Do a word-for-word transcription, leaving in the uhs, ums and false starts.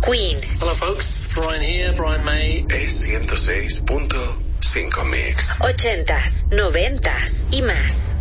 Queen. Hello folks, Brian here, Brian May. Es ciento seis punto cinco Mix. Ochentas, noventas y más.